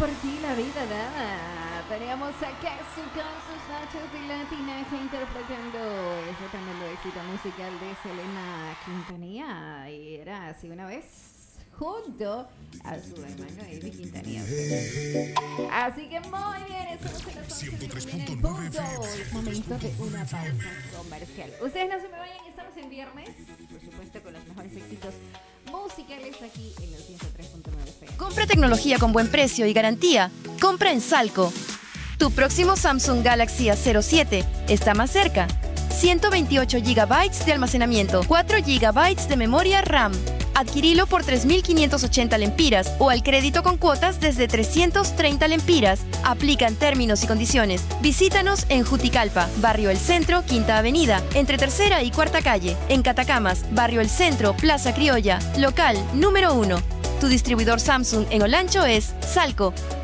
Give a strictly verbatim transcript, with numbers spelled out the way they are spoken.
por ti la vida dada. Teníamos a Cassie con sus noches de latinaje interpretando ese tremendo éxito musical de Selena Quintanilla. Y era así una vez junto a su hermano Eddie Quintanilla. Así que muy bien, estamos en las ciento tres punto once nueve punto. F M. Es momento de una pausa comercial. Ustedes no se me vayan, estamos en viernes, por supuesto, con los mejores éxitos musicales aquí en los ciento tres punto nueve F M. Compra tecnología con buen precio y garantía. Compra en Salco. Tu próximo Samsung Galaxy A cero siete está más cerca. ciento veintiocho gigabytes de almacenamiento, cuatro gigabytes de memoria RAM. Adquirilo por tres mil quinientos ochenta lempiras o al crédito con cuotas desde trescientos treinta lempiras. Aplican términos y condiciones. Visítanos en Juticalpa, Barrio El Centro, Quinta Avenida, entre Tercera y Cuarta Calle. En Catacamas, Barrio El Centro, Plaza Criolla, local número uno. Tu distribuidor Samsung en Olancho es Salco.